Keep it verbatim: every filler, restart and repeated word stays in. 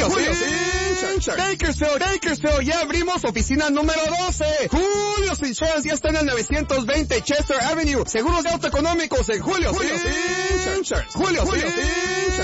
Julio's Insurance. Bakersfield, Bakersfield, ya abrimos oficina número doce. Julio's Insurance ya está en el novecientos veinte Chester Avenue. Seguros de auto económicos en Julio's Insurance. Julio's Insurance.